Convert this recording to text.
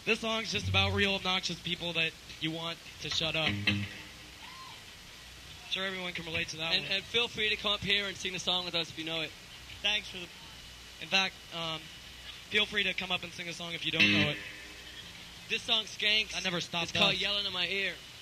This song's just about real obnoxious people that you want to shut up. I'm sure everyone can relate to that one. And feel free to come up here and sing the song with us if you know it. Thanks for the... In fact, feel free to come up and sing a song if you don't know it. This song skanks. I never stopped It's called Yelling in My Ear.